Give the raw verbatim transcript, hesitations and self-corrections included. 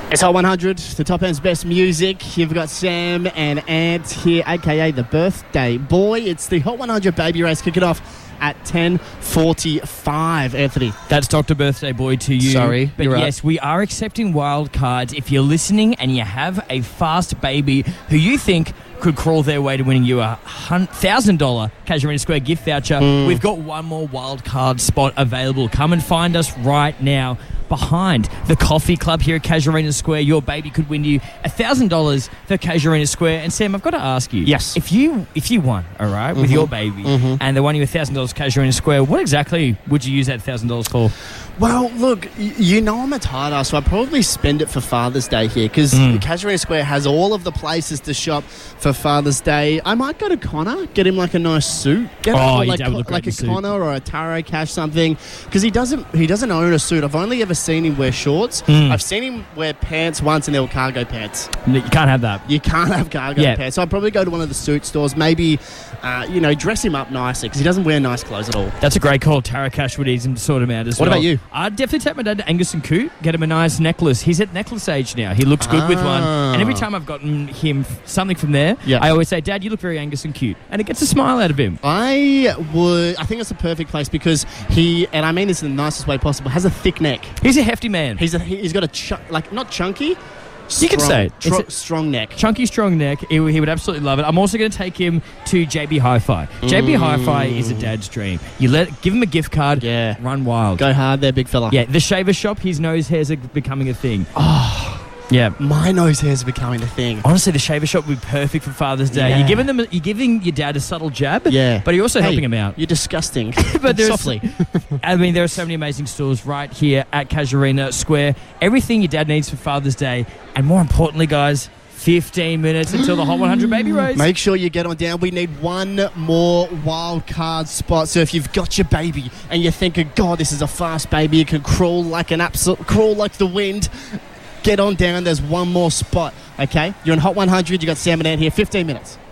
It's Hot one hundred, the top end's best music. You've got Sam and Ant here, a k a the birthday boy. It's the Hot one hundred baby race kicking off at ten forty-five. Anthony. That's Doctor Birthday Boy to you. Sorry, But you're right. yes, we are accepting wild cards. If you're listening and you have a fast baby who you think could crawl their way to winning you a one thousand dollars Casuarina Square gift voucher, Mm. we've got one more wild card spot available. Come and find us right now behind the Coffee Club here at Casuarina Square. Your baby could win you one thousand dollars for Casuarina Square. And Sam, I've got to ask you. Yes. If you if you won, all right, with Mhm. your baby, Mhm. and they won you one thousand dollars Casuarina Square, what exactly would you use that one thousand dollars for? Well, look, y- you know I'm a tight ass, so I'd probably spend it for Father's Day here because Mm. Casuarina Square has all of the places to shop for Father's Day. I might go to Connor, get him like a nice suit, get Oh, him your like, dad would look like great a in a suit. Connor or a Taro Cash something because he doesn't he doesn't own a suit. I've only ever seen him wear shorts. Mm. I've seen him wear pants once, and they were cargo pants. You can't have that. You can't have cargo Yeah. pants. So I'd probably go to one of the suit stores, maybe, uh, you know, dress him up nicely because he doesn't wear nice clothes at all. That's a great call. Tara Cash would ease him to sort him out as What well. about you? I'd definitely take my dad to Angus and Coote, get him a nice necklace. He's at necklace age now. He looks good with one. Ah. And every time I've gotten him f- something from there, Yeah. I always say, Dad, you look very Angus and Cute. And it gets a smile out of him. I would. I think it's a perfect place because he, and I mean this in the nicest way possible, has a thick neck. He's a hefty man. He's a, he's got a ch- like not chunky. You can strong- say it. It's tro- a- strong neck. Chunky, strong neck. He, he would absolutely love it. I'm also going to take him to J B Hi-Fi. J B Mm. Hi-Fi is a dad's dream. You let give him a gift card, Yeah. run wild. Go hard there, big fella. Yeah, the shaver shop, his nose hairs are becoming a thing. Oh, Yeah. my nose hair's becoming a thing. Honestly, the shaver shop would be perfect for Father's Day. Yeah. You're giving them, you're giving your dad a subtle jab, Yeah. but you're also Hey, helping him out. You're disgusting. But there's, Softly. I mean, there are so many amazing stores right here at Casuarina Square. Everything your dad needs for Father's Day, and more importantly, guys, fifteen minutes until the Hot one hundred baby race. Make sure you get on down. We need one more wild card spot. So if you've got your baby and you're thinking, God, this is a fast baby, it can crawl like an absolute crawl like the wind. Get on down. There's one more spot. Okay, you're in Hot one hundred. You got Sam and Ant here. fifteen minutes.